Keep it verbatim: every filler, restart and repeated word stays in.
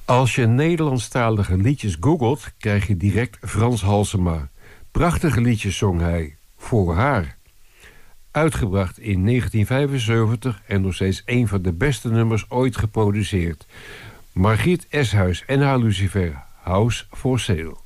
Als je Nederlandstalige liedjes googelt, krijg je direct Frans Halsema. Prachtige liedjes zong hij, voor haar. Uitgebracht in negentien vijfenzeventig en nog steeds een van de beste nummers ooit geproduceerd. Margriet Eshuis en haar Lucifer, House for Sale.